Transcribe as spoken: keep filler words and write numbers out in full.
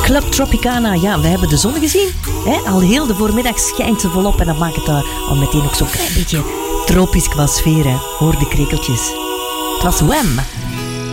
Club Tropicana, ja, we hebben de zon gezien. Hè? Al heel de voormiddag schijnt ze volop en dat maakt het uh, al meteen ook zo'n klein beetje tropisch qua sfeer. Hè? Hoor de krekeltjes. Het was Wham!